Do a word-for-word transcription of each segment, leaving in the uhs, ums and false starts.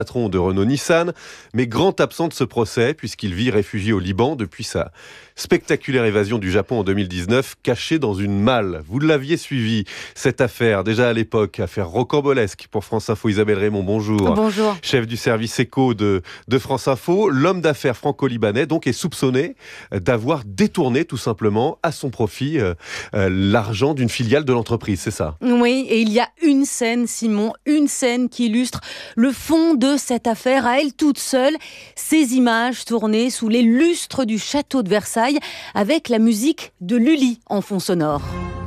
patron de Renault-Nissan, mais grand absent de ce procès puisqu'il vit réfugié au Liban depuis sa spectaculaire évasion du Japon en deux mille dix-neuf, caché dans une malle. Vous l'aviez suivi, cette affaire, déjà à l'époque, affaire rocambolesque pour France Info. Isabelle Raymond, bonjour. Bonjour. Chef du service éco de, de France Info, l'homme d'affaires franco-libanais donc est soupçonné d'avoir détourné tout simplement à son profit euh, euh, l'argent d'une filiale de l'entreprise, c'est ça? Oui, et il y a une scène, Simon, une scène qui illustre le fond de cette affaire à elle toute seule. Ces images tournées sous les lustres du château de Versailles avec la musique de Lully en fond sonore.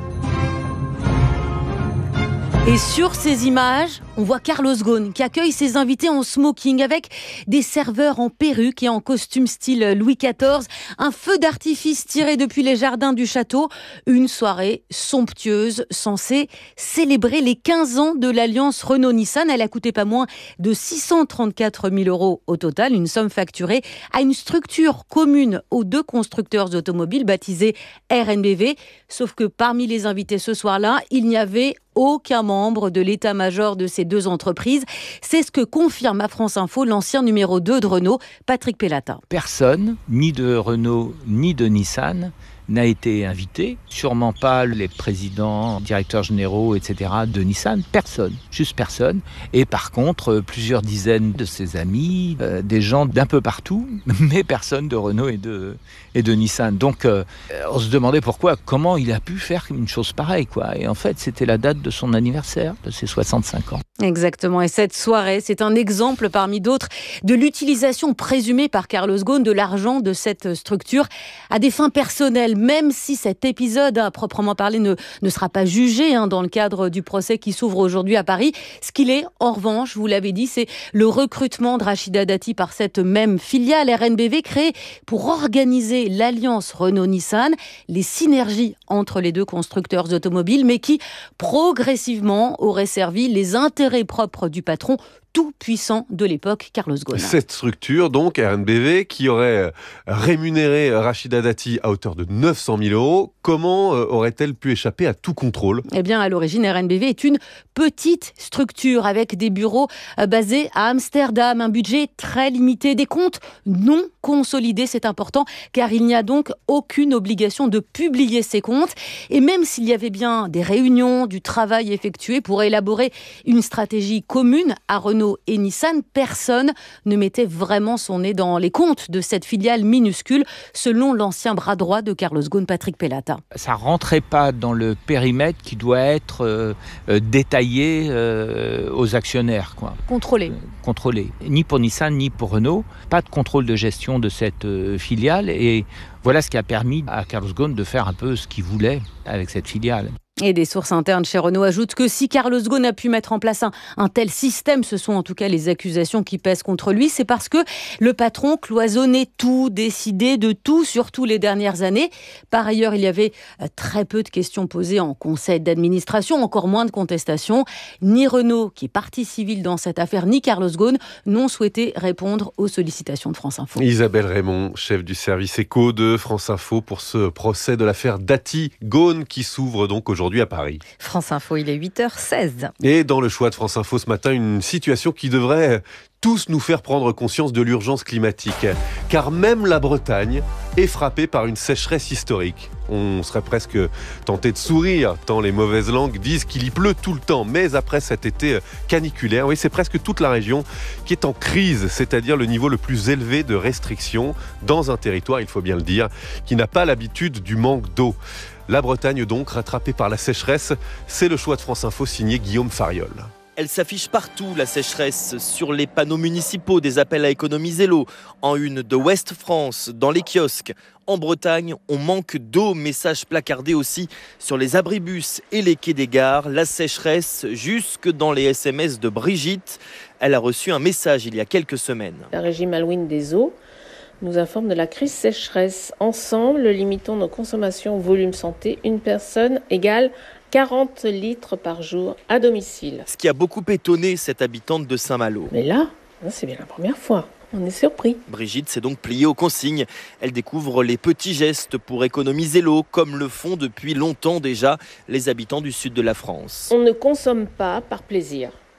Et sur ces images, on voit Carlos Ghosn qui accueille ses invités en smoking avec des serveurs en perruque et en costume style Louis quatorze. Un feu d'artifice tiré depuis les jardins du château. Une soirée somptueuse censée célébrer les quinze ans de l'alliance Renault-Nissan. Elle a coûté pas moins de six cent trente-quatre mille euros au total. Une somme facturée à une structure commune aux deux constructeurs automobiles baptisée R N B V. Sauf que parmi les invités ce soir-là, il n'y avait aucun membre de l'état-major de ces deux entreprises. C'est ce que confirme à France Info l'ancien numéro deux de Renault, Patrick Pellata. Personne, ni de Renault, ni de Nissan, n'a été invité. Sûrement pas les présidents, directeurs généraux, et cetera de Nissan. Personne, juste personne. Et par contre, plusieurs dizaines de ses amis, euh, des gens d'un peu partout, mais personne de Renault et de, et de Nissan. Donc, euh, on se demandait pourquoi, comment il a pu faire une chose pareille, quoi. Et en fait, c'était la date de son anniversaire, de ses soixante-cinq ans. Exactement. Et cette soirée, c'est un exemple parmi d'autres de l'utilisation présumée par Carlos Ghosn de l'argent de cette structure à des fins personnelles. Même si cet épisode, à proprement parler, ne, ne sera pas jugé hein, dans le cadre du procès qui s'ouvre aujourd'hui à Paris. Ce qu'il est, en revanche, vous l'avez dit, c'est le recrutement de Rachida Dati par cette même filiale R N B V créée pour organiser l'alliance Renault-Nissan, les synergies entre les deux constructeurs automobiles, mais qui, progressivement, aurait servi les intérêts propres du patron tout puissant de l'époque, Carlos Ghosn. Cette structure, donc, R N B V, qui aurait rémunéré Rachida Dati à hauteur de neuf cent mille euros, comment aurait-elle pu échapper à tout contrôle? Eh bien, à l'origine, R N B V est une petite structure avec des bureaux basés à Amsterdam, un budget très limité, des comptes non consolidés, c'est important, car il n'y a donc aucune obligation de publier ces comptes. Et même s'il y avait bien des réunions, du travail effectué pour élaborer une stratégie commune à Renault et Nissan, personne ne mettait vraiment son nez dans les comptes de cette filiale minuscule, selon l'ancien bras droit de Carlos Ghosn, Patrick Pellata. Ça rentrait pas dans le périmètre qui doit être euh, euh, détaillé euh, aux actionnaires, quoi. Contrôlé. Euh, contrôlé. Ni pour Nissan, ni pour Renault. Pas de contrôle de gestion de cette euh, filiale. Et voilà ce qui a permis à Carlos Ghosn de faire un peu ce qu'il voulait avec cette filiale. Et des sources internes chez Renault ajoutent que si Carlos Ghosn a pu mettre en place un, un tel système, ce sont en tout cas les accusations qui pèsent contre lui, c'est parce que le patron cloisonnait tout, décidait de tout, surtout les dernières années. Par ailleurs, il y avait très peu de questions posées en conseil d'administration, encore moins de contestations. Ni Renault, qui est partie civile dans cette affaire, ni Carlos Ghosn n'ont souhaité répondre aux sollicitations de France Info. Isabelle Raymond, chef du service éco de France Info pour ce procès de l'affaire Dati-Ghosn qui s'ouvre donc aujourd'hui à Paris. France Info, il est huit heures seize. Et dans le choix de France Info ce matin, une situation qui devrait tous nous faire prendre conscience de l'urgence climatique. Car même la Bretagne est frappée par une sécheresse historique. On serait presque tenté de sourire, tant les mauvaises langues disent qu'il y pleut tout le temps. Mais après cet été caniculaire, oui, c'est presque toute la région qui est en crise, c'est-à-dire le niveau le plus élevé de restrictions dans un territoire, il faut bien le dire, qui n'a pas l'habitude du manque d'eau. La Bretagne donc, rattrapée par la sécheresse, c'est le choix de France Info signé Guillaume Fariol. Elle s'affiche partout, la sécheresse, sur les panneaux municipaux, des appels à économiser l'eau, en une de Ouest France, dans les kiosques. En Bretagne, on manque d'eau, message placardé aussi sur les abribus et les quais des gares. La sécheresse jusque dans les S M S de Brigitte. Elle a reçu un message il y a quelques semaines. Le régime Malouine des eaux nous informe de la crise sécheresse. Ensemble, limitons nos consommations au volume santé. Une personne égale quarante litres par jour à domicile. Ce qui a beaucoup étonné cette habitante de Saint-Malo. Mais là, c'est bien la première fois. On est surpris. Brigitte s'est donc pliée aux consignes. Elle découvre les petits gestes pour économiser l'eau, comme le font depuis longtemps déjà les habitants du sud de la France. On ne consomme pas par plaisir.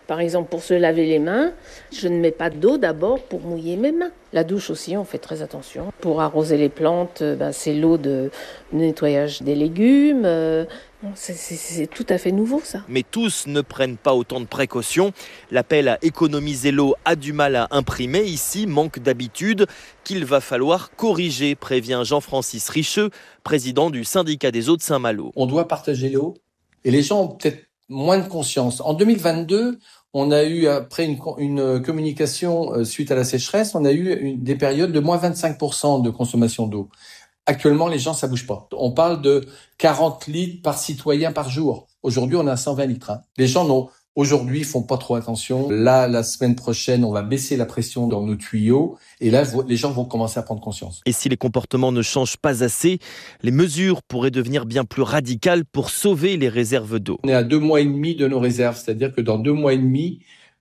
Par exemple, pour se laver les mains, je ne mets pas d'eau d'abord pour mouiller mes mains. La douche aussi, on fait très attention. Pour arroser les plantes, ben, c'est l'eau de nettoyage des légumes. Euh, c'est, c'est, c'est tout à fait nouveau, ça. Mais tous ne prennent pas autant de précautions. L'appel à économiser l'eau a du mal à imprimer. Ici, manque d'habitude qu'il va falloir corriger, prévient Jean-Francis Richeux, président du syndicat des eaux de Saint-Malo. On doit partager l'eau et les gens ont peut-être moins de conscience. En deux mille vingt-deux, on a eu, après une, une communication suite à la sécheresse, on a eu une, des périodes de moins vingt-cinq pour cent de consommation d'eau. Actuellement, les gens, ça bouge pas. On parle de quarante litres par citoyen par jour. Aujourd'hui, on est à cent vingt litres. Hein. Les gens n'ont, aujourd'hui, font pas trop attention. Là, la semaine prochaine, on va baisser la pression dans nos tuyaux. Et là, les gens vont commencer à prendre conscience. Et si les comportements ne changent pas assez, les mesures pourraient devenir bien plus radicales pour sauver les réserves d'eau. On est à deux mois et demi de nos réserves. C'est-à-dire que dans deux mois et demi,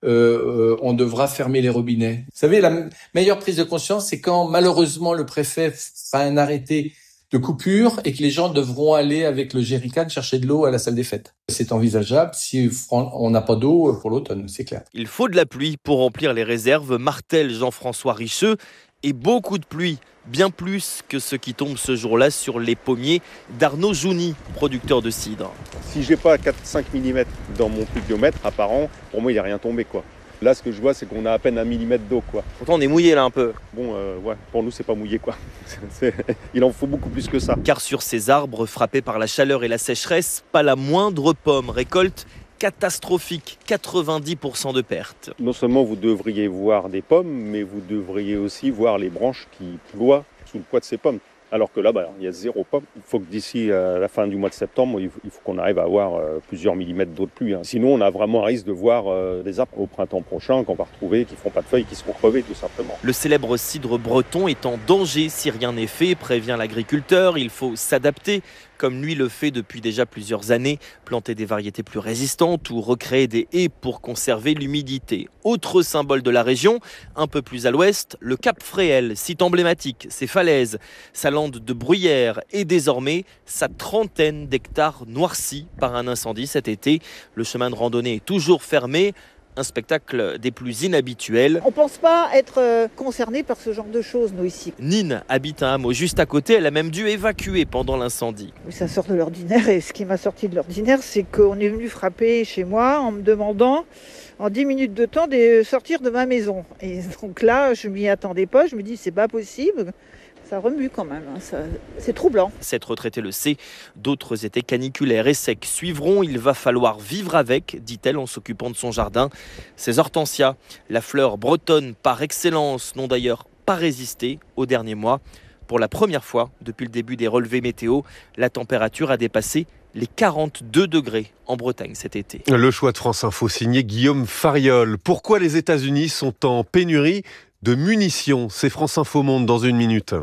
euh, on devra fermer les robinets. Vous savez, la meilleure prise de conscience, c'est quand, malheureusement, le préfet fait un arrêté de coupure et que les gens devront aller avec le jerrycan chercher de l'eau à la salle des fêtes. C'est envisageable si on n'a pas d'eau pour l'automne, c'est clair. Il faut de la pluie pour remplir les réserves, martèle Jean-François Richeux, et beaucoup de pluie, bien plus que ce qui tombe ce jour-là sur les pommiers d'Arnaud Jouni, producteur de cidre. Si je n'ai pas quatre à cinq millimètres dans mon pluviomètre à par an, pour moi il n'y a rien tombé, quoi. Là, ce que je vois, c'est qu'on a à peine un millimètre d'eau, quoi. Pourtant, on est mouillé là un peu. Bon, euh, ouais, pour nous, c'est pas mouillé, quoi. C'est... Il en faut beaucoup plus que ça. Car sur ces arbres frappés par la chaleur et la sécheresse, pas la moindre pomme. Récolte catastrophique, quatre-vingt-dix pour cent de pertes. Non seulement vous devriez voir des pommes, mais vous devriez aussi voir les branches qui ploient sous le poids de ces pommes. Alors que là, bah, il y a zéro pomme. Il faut que d'ici à la fin du mois de septembre, il faut qu'on arrive à avoir euh, plusieurs millimètres d'eau de pluie. Hein. Sinon, on a vraiment un risque de voir euh, des arbres au printemps prochain qu'on va retrouver, qui ne feront pas de feuilles, qui seront crevés tout simplement. Le célèbre cidre breton est en danger si rien n'est fait, prévient l'agriculteur. Il faut s'adapter, comme lui le fait depuis déjà plusieurs années, planter des variétés plus résistantes ou recréer des haies pour conserver l'humidité. Autre symbole de la région, un peu plus à l'ouest, le Cap Fréhel, site emblématique, ses falaises, sa lande de bruyère et désormais sa trentaine d'hectares noircis par un incendie cet été. Le chemin de randonnée est toujours fermé. Un spectacle des plus inhabituels. On ne pense pas être euh, concerné par ce genre de choses, nous, ici. Nine habite un hameau juste à côté. Elle a même dû évacuer pendant l'incendie. Ça sort de l'ordinaire et ce qui m'a sorti de l'ordinaire, c'est qu'on est venu frapper chez moi en me demandant, en dix minutes de temps, de sortir de ma maison. Et donc là, je ne m'y attendais pas. Je me dis, c'est pas possible. Ça remue quand même, hein. Ça, c'est troublant. Cette retraitée le sait, d'autres étés caniculaires et secs suivront. Il va falloir vivre avec, dit-elle en s'occupant de son jardin. Ces hortensias, la fleur bretonne par excellence, n'ont d'ailleurs pas résisté aux derniers mois. Pour la première fois depuis le début des relevés météo, la température a dépassé les quarante-deux degrés en Bretagne cet été. Le choix de France Info signé Guillaume Fariol. Pourquoi les États-Unis sont en pénurie de munitions? C'est France Info Monde dans une minute.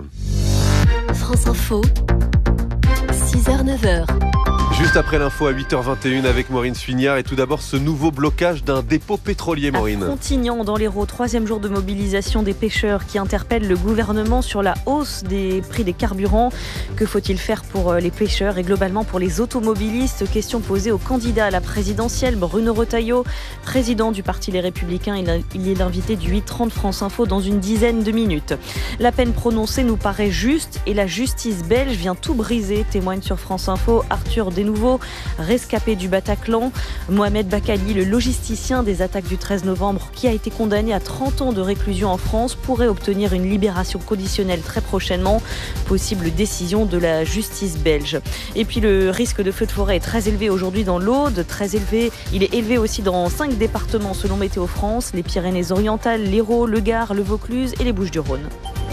France Info, six heures neuf heures. Juste après l'info à huit heures vingt et une avec Maureen Suignard. Et tout d'abord, ce nouveau blocage d'un dépôt pétrolier, Maureen. À Frontignan, dans l'Hérault, troisième jour de mobilisation des pêcheurs qui interpellent le gouvernement sur la hausse des prix des carburants. Que faut-il faire pour les pêcheurs et globalement pour les automobilistes? Question posée au candidat à la présidentielle, Bruno Retailleau, président du parti Les Républicains. Il est l'invité du huit trente France Info dans une dizaine de minutes. La peine prononcée nous paraît juste et la justice belge vient tout briser, témoigne sur France Info Arthur Desnouveau, rescapé du Bataclan. Mohamed Bakali, le logisticien des attaques du treize novembre, qui a été condamné à trente ans de réclusion en France, pourrait obtenir une libération conditionnelle très prochainement. Possible décision de la justice belge. Et puis le risque de feu de forêt est très élevé aujourd'hui dans l'Aude, très élevé. Il est élevé aussi dans cinq départements selon Météo France, les Pyrénées-Orientales, l'Hérault, le Gard, le Vaucluse et les Bouches-du-Rhône.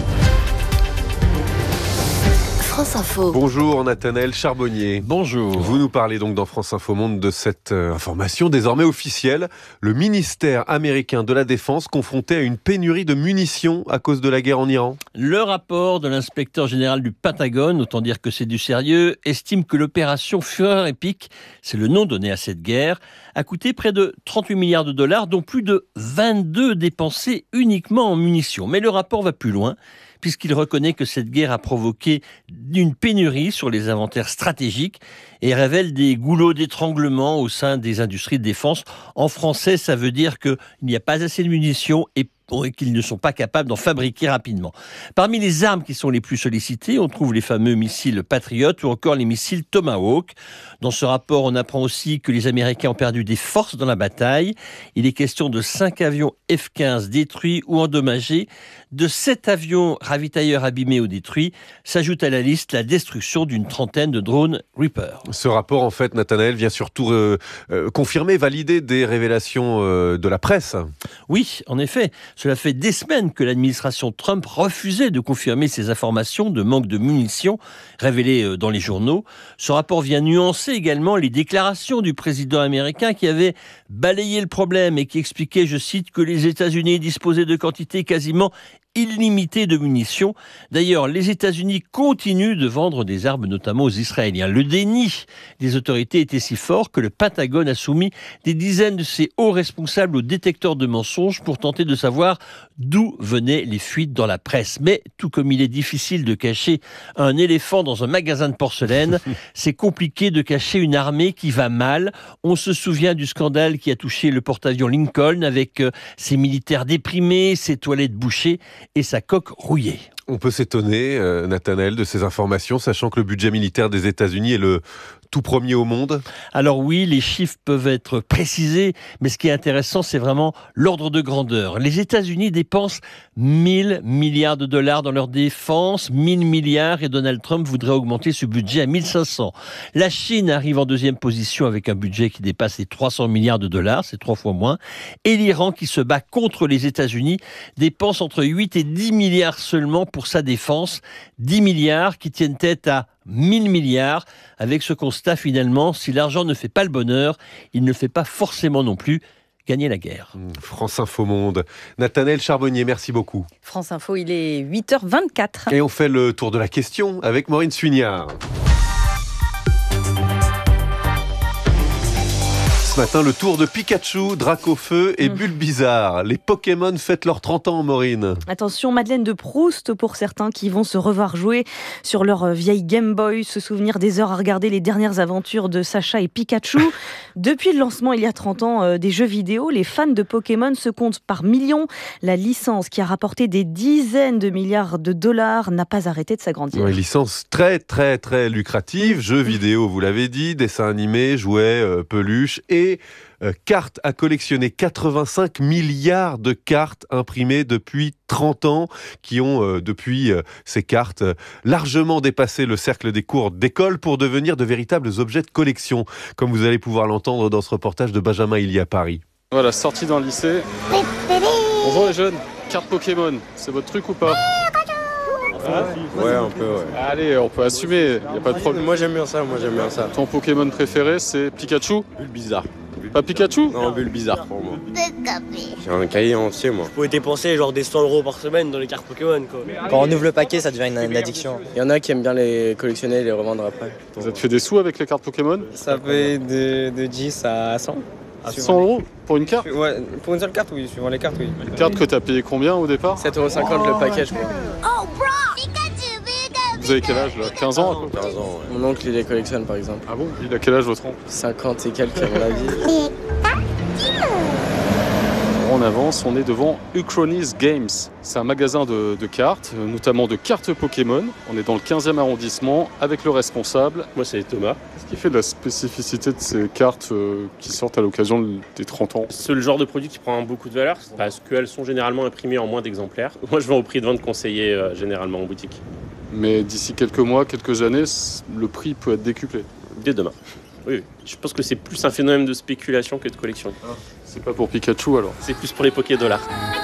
France Info. Bonjour Nathanaël Charbonnier. Bonjour. Vous nous parlez donc dans France Info Monde de cette euh, information désormais officielle. Le ministère américain de la Défense confronté à une pénurie de munitions à cause de la guerre en Iran. Le rapport de l'inspecteur général du Pentagone, autant dire que c'est du sérieux, estime que l'opération Fureur épique, c'est le nom donné à cette guerre, a coûté près de trente-huit milliards de dollars, dont plus de vingt-deux dépensés uniquement en munitions. Mais le rapport va plus loin, puisqu'il reconnaît que cette guerre a provoqué une pénurie sur les inventaires stratégiques et révèle des goulots d'étranglement au sein des industries de défense. En français, ça veut dire qu'il n'y a pas assez de munitions et et qu'ils ne sont pas capables d'en fabriquer rapidement. Parmi les armes qui sont les plus sollicitées, on trouve les fameux missiles Patriot ou encore les missiles Tomahawk. Dans ce rapport, on apprend aussi que les Américains ont perdu des forces dans la bataille. Il est question de cinq avions F quinze détruits ou endommagés, de sept avions ravitailleurs abîmés ou détruits. S'ajoute à la liste la destruction d'une trentaine de drones Reaper. Ce rapport, en fait, Nathanaël, vient surtout euh, euh, confirmer, valider des révélations euh, de la presse. Oui, en effet. Cela fait des semaines que l'administration Trump refusait de confirmer ces informations de manque de munitions révélées dans les journaux. Ce rapport vient nuancer également les déclarations du président américain qui avait balayé le problème et qui expliquait, je cite, que les États-Unis disposaient de quantités quasiment illimité de munitions. D'ailleurs, les États-Unis continuent de vendre des armes, notamment aux Israéliens. Le déni des autorités était si fort que le Pentagone a soumis des dizaines de ses hauts responsables au détecteur de mensonges pour tenter de savoir d'où venaient les fuites dans la presse. Mais tout comme il est difficile de cacher un éléphant dans un magasin de porcelaine, c'est compliqué de cacher une armée qui va mal. On se souvient du scandale qui a touché le porte-avions Lincoln avec euh, ses militaires déprimés, ses toilettes bouchées et sa coque rouillée. On peut s'étonner, euh, Nathanaël, de ces informations, sachant que le budget militaire des États-Unis est le tout premier au monde. Alors oui, les chiffres peuvent être précisés, mais ce qui est intéressant, c'est vraiment l'ordre de grandeur. Les États-Unis dépensent mille milliards de dollars dans leur défense, mille milliards, et Donald Trump voudrait augmenter ce budget à mille cinq cents. La Chine arrive en deuxième position avec un budget qui dépasse les trois cents milliards de dollars, c'est trois fois moins. Et l'Iran, qui se bat contre les États-Unis, dépense entre huit et dix milliards seulement pour sa défense. dix milliards qui tiennent tête à mille milliards, avec ce constat finalement, si l'argent ne fait pas le bonheur, il ne fait pas forcément non plus gagner la guerre. France Info Monde. Nathanaël Charbonnier, merci beaucoup. France Info, il est huit heures vingt-quatre. Et on fait le tour de la question avec Maureen Suignard. Ce matin, le tour de Pikachu, Dracofeu et mmh. Bulbizarre. Les Pokémon fêtent leurs trente ans, Maureen. Attention, Madeleine de Proust pour certains qui vont se revoir jouer sur leur vieille Game Boy, se souvenir des heures à regarder les dernières aventures de Sacha et Pikachu. Depuis le lancement, il y a trente ans, euh, des jeux vidéo, les fans de Pokémon se comptent par millions. La licence qui a rapporté des dizaines de milliards de dollars n'a pas arrêté de s'agrandir. Une licence très, très, très lucrative. Jeux vidéo, vous l'avez dit, dessins animés, jouets, euh, peluches et Euh, cartes à collectionner. quatre-vingt-cinq milliards de cartes imprimées depuis trente ans qui ont euh, depuis euh, ces cartes euh, largement dépassé le cercle des cours d'école pour devenir de véritables objets de collection, comme vous allez pouvoir l'entendre dans ce reportage de Benjamin Illy à Paris. Voilà, sortie d'un lycée. Bonjour les jeunes, carte Pokémon, c'est votre truc ou pas? Ah, ouais, un peu, ouais. Allez, on peut assumer, y a pas de problème. Moi j'aime bien ça, moi j'aime bien ça. Ton Pokémon préféré, c'est Pikachu? Bulbizarre. Pas Pikachu? Non, Bulbizarre pour moi. J'ai un cahier entier, moi. Vous pouvez dépenser genre des cent euros par semaine dans les cartes Pokémon, quoi. Quand on ouvre le paquet, ça devient une, une addiction. Il y en a qui aiment bien les collectionner et les revendre après. Vous avez fait des sous avec les cartes Pokémon? Ça fait de, de dix à cent. À cent euros pour une carte? Ouais, pour une seule carte, oui, suivant les cartes, oui. Une carte que t'as payé combien au départ? sept euros cinquante le paquet, je crois. Oh, bro! Pikachu, Pikachu! Vous avez quel âge là? quinze ans à peu près? quinze ans, ouais. Mon oncle, il les collectionne par exemple. Ah bon? Il a quel âge votre oncle? cinquante et quelques à mon avis. On avance, on est devant Uchronis Games. C'est un magasin de, de cartes, notamment de cartes Pokémon. On est dans le quinzième arrondissement avec le responsable. Moi, c'est Thomas. Qu'est-ce qui fait de la spécificité de ces cartes euh, qui sortent à l'occasion des trente ans? C'est le genre de produit qui prend beaucoup de valeur parce qu'elles sont généralement imprimées en moins d'exemplaires. Moi, je vends au prix de vente conseillé euh, généralement en boutique. Mais d'ici quelques mois, quelques années, le prix peut être décuplé. Dès demain. Oui, oui. Je pense que c'est plus un phénomène de spéculation que de collection. Ah, c'est pas pour Pikachu alors? C'est plus pour les Poké-dollars.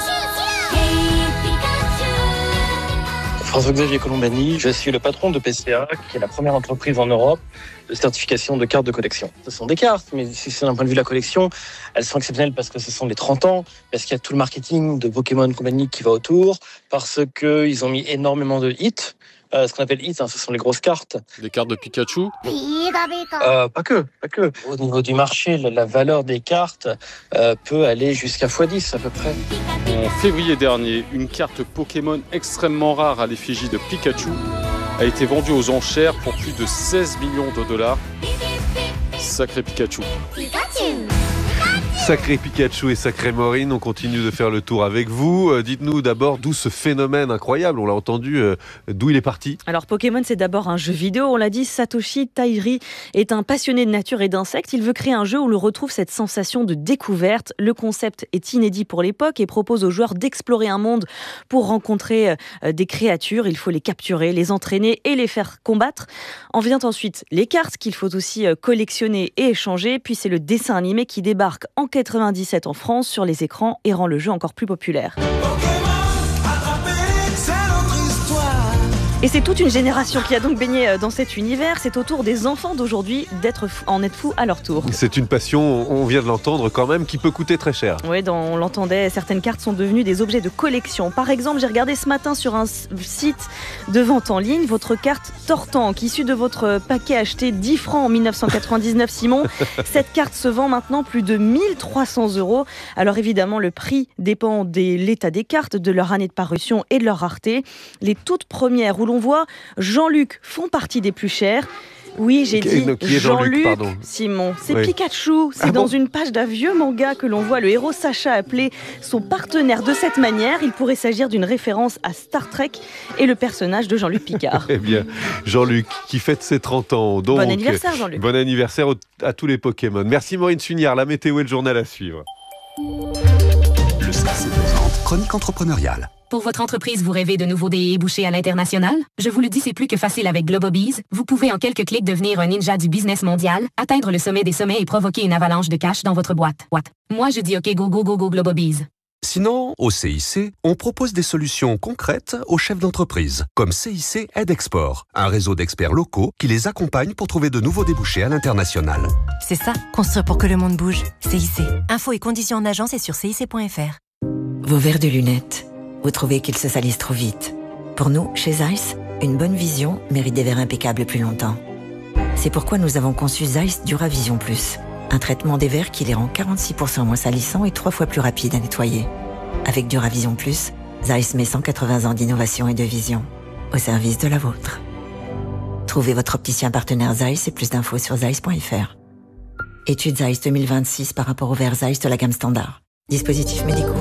François-Xavier Colombani, je suis le patron de P C A, qui est la première entreprise en Europe de certification de cartes de collection. Ce sont des cartes, mais si c'est d'un point de vue de la collection, elles sont exceptionnelles parce que ce sont les trente ans, parce qu'il y a tout le marketing de Pokémon Company qui va autour, parce qu'ils ont mis énormément de hits. euh, ce qu'on appelle hits, hein, ce sont les grosses cartes. Des cartes de Pikachu? Euh, pas que, pas que. Au niveau du marché, la, la valeur des cartes euh, peut aller jusqu'à fois dix à peu près. En février dernier, une carte Pokémon extrêmement rare à l'effigie de Pikachu a été vendue aux enchères pour plus de seize millions de dollars. Sacré Pikachu. Sacré Pikachu et sacré Maureen, on continue de faire le tour avec vous. Euh, dites-nous d'abord d'où ce phénomène incroyable, on l'a entendu, euh, d'où il est parti. Alors Pokémon, c'est d'abord un jeu vidéo. On l'a dit, Satoshi Tajiri est un passionné de nature et d'insectes. Il veut créer un jeu où l'on retrouve cette sensation de découverte. Le concept est inédit pour l'époque et propose aux joueurs d'explorer un monde pour rencontrer euh, des créatures. Il faut les capturer, les entraîner et les faire combattre. En vient ensuite les cartes qu'il faut aussi euh, collectionner et échanger. Puis c'est le dessin animé qui débarque en quatre-vingt-dix-sept en France sur les écrans et rend le jeu encore plus populaire. Et c'est toute une génération qui a donc baigné dans cet univers. C'est au tour des enfants d'aujourd'hui d'être fou, en être fous à leur tour. C'est une passion, on vient de l'entendre quand même, qui peut coûter très cher. Oui, dans, on l'entendait, certaines cartes sont devenues des objets de collection. Par exemple, j'ai regardé ce matin sur un site de vente en ligne, votre carte Tortank, issue de votre paquet acheté dix francs en dix-neuf cent quatre-vingt-dix-neuf, Simon. Cette carte se vend maintenant plus de mille trois cents euros. Alors évidemment, le prix dépend de l'état des cartes, de leur année de parution et de leur rareté. Les toutes premières où l'on voit Jean-Luc font partie des plus chères. Oui, j'ai dit Jean-Luc, Jean-Luc, pardon. Simon. C'est Oui. Pikachu. C'est Ah dans bon une page d'un vieux manga que l'on voit le héros Sacha appeler son partenaire de cette manière. Il pourrait s'agir d'une référence à Star Trek et le personnage de Jean-Luc Picard. Eh bien, Jean-Luc, qui fête ses trente ans. Donc, Bon anniversaire, Jean-Luc. Bon anniversaire au- à tous les Pokémon. Merci Maureen Sugnard, la météo et le journal à suivre. Le C I C présente Chronique entrepreneuriale. Pour votre entreprise, vous rêvez de nouveaux débouchés à l'international? Je vous le dis, c'est plus que facile avec Globobees. Vous pouvez en quelques clics devenir un ninja du business mondial, atteindre le sommet des sommets et provoquer une avalanche de cash dans votre boîte. What? Moi, je dis OK, go, go, go, go, Globobees. Sinon, au C I C, on propose des solutions concrètes aux chefs d'entreprise, comme C I C Aide Export, un réseau d'experts locaux qui les accompagne pour trouver de nouveaux débouchés à l'international. C'est ça, construire pour que le monde bouge. C I C. Infos et conditions en agence et sur C I C point F R. Vos verres de lunettes, vous trouvez qu'ils se salissent trop vite. Pour nous, chez Zeiss, une bonne vision mérite des verres impeccables plus longtemps. C'est pourquoi nous avons conçu Zeiss Duravision Plus, un traitement des verres qui les rend quarante-six pour cent moins salissants et trois fois plus rapides à nettoyer. Avec Duravision Plus, Zeiss met cent quatre-vingts ans d'innovation et de vision au service de la vôtre. Trouvez votre opticien partenaire Zeiss et plus d'infos sur zeiss point F R. Étude Zeiss deux mille vingt-six par rapport aux verres Zeiss de la gamme standard. Dispositifs médicaux.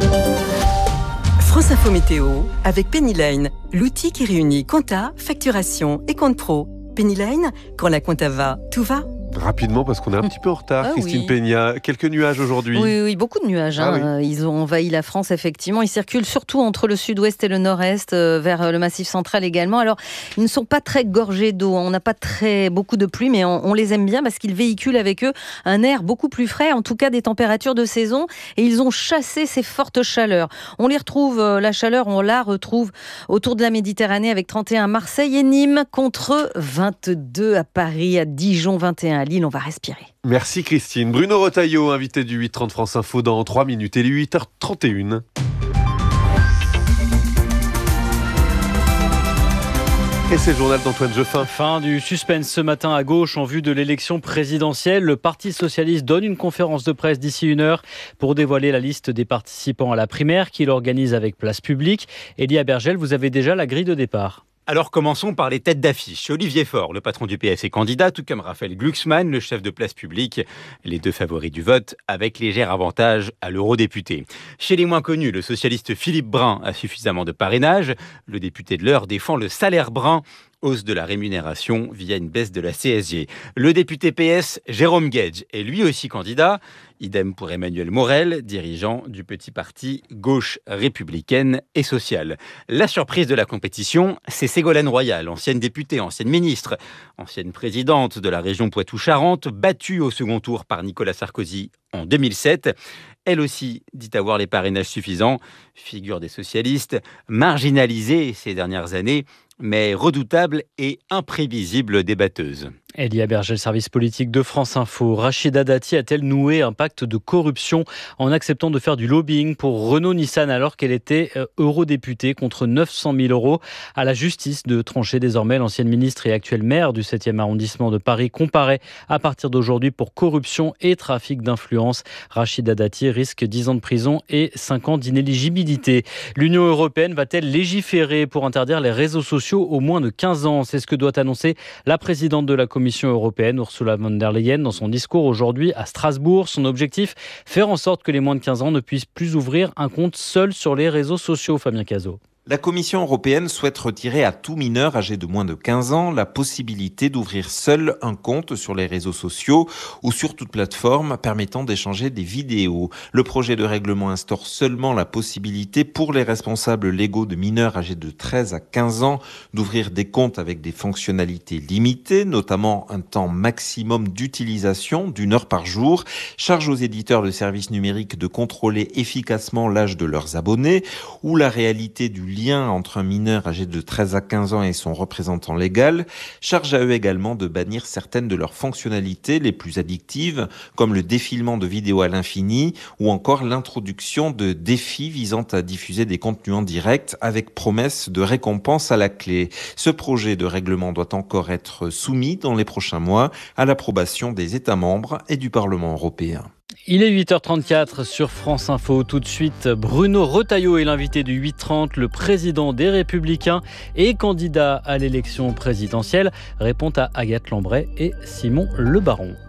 France Info Météo avec Pennyline, l'outil qui réunit compta, facturation et compte pro. Pennyline, quand la compta va, tout va. Rapidement, parce qu'on est un petit peu en retard, Ah Christine oui. Peña. Quelques nuages aujourd'hui. Oui, oui, beaucoup de nuages. Ah hein. oui. Ils ont envahi la France, effectivement. Ils circulent surtout entre le sud-ouest et le nord-est, euh, vers le massif central également. Alors, ils ne sont pas très gorgés d'eau. On n'a pas très beaucoup de pluie, mais on, on les aime bien parce qu'ils véhiculent avec eux un air beaucoup plus frais, en tout cas des températures de saison. Et ils ont chassé ces fortes chaleurs. On les retrouve, euh, la chaleur, on la retrouve autour de la Méditerranée avec trente et un à Marseille et Nîmes contre vingt-deux à Paris, à Dijon, vingt et un à Lille. On va respirer. Merci Christine. Bruno Retailleau, invité du huit trente France Info dans trois minutes. Et les huit heures trente et une. Et c'est le journal d'Antoine Jeffin. Fin du suspense ce matin à gauche en vue de l'élection présidentielle. Le Parti socialiste donne une conférence de presse d'ici une heure pour dévoiler la liste des participants à la primaire qu'il organise avec Place Publique. Elia Bergel, vous avez déjà la grille de départ. Alors commençons par les têtes d'affiche. Olivier Faure, le patron du P S est candidat, tout comme Raphaël Glucksmann, le chef de Place Publique, les deux favoris du vote, avec léger avantage à l'eurodéputé. Chez les moins connus, le socialiste Philippe Brun a suffisamment de parrainage. Le député de l'Eure défend le salaire brun, hausse de la rémunération via une baisse de la C S G. Le député P S, Jérôme Guedj, est lui aussi candidat. Idem pour Emmanuel Morel, dirigeant du petit parti gauche républicaine et sociale. La surprise de la compétition, c'est Ségolène Royal, ancienne députée, ancienne ministre, ancienne présidente de la région Poitou-Charentes, battue au second tour par Nicolas Sarkozy en deux mille sept. Elle aussi dit avoir les parrainages suffisants, figure des socialistes, marginalisée ces dernières années, mais redoutable et imprévisible débatteuse. Elia Berger, le service politique de France Info. Rachida Dati a-t-elle noué un pacte de corruption en acceptant de faire du lobbying pour Renault-Nissan alors qu'elle était eurodéputée contre neuf cent mille euros? À la justice de trancher désormais. L'ancienne ministre et actuelle maire du septième arrondissement de Paris comparaît à partir d'aujourd'hui pour corruption et trafic d'influence. Rachida Dati risque dix ans de prison et cinq ans d'inéligibilité. L'Union européenne va-t-elle légiférer pour interdire les réseaux sociaux aux moins de quinze ans? C'est ce que doit annoncer la présidente de la Commission européenne, Ursula von der Leyen, dans son discours aujourd'hui à Strasbourg. Son objectif, faire en sorte que les moins de quinze ans ne puissent plus ouvrir un compte seul sur les réseaux sociaux. Fabien Cazot. La Commission européenne souhaite retirer à tout mineur âgé de moins de quinze ans la possibilité d'ouvrir seul un compte sur les réseaux sociaux ou sur toute plateforme permettant d'échanger des vidéos. Le projet de règlement instaure seulement la possibilité pour les responsables légaux de mineurs âgés de treize à quinze ans d'ouvrir des comptes avec des fonctionnalités limitées, notamment un temps maximum d'utilisation d'une heure par jour. Charge aux éditeurs de services numériques de contrôler efficacement l'âge de leurs abonnés ou la réalité du lien entre un mineur âgé de treize à quinze ans et son représentant légal. Charge à eux également de bannir certaines de leurs fonctionnalités les plus addictives, comme le défilement de vidéos à l'infini ou encore l'introduction de défis visant à diffuser des contenus en direct avec promesse de récompense à la clé. Ce projet de règlement doit encore être soumis dans les prochains mois à l'approbation des États membres et du Parlement européen. Il est huit heures trente-quatre sur France Info. Tout de suite, Bruno Retailleau est l'invité du huit heures trente. Le président des Républicains et candidat à l'élection présidentielle répond à Agathe Lambray et Simon Le Baron.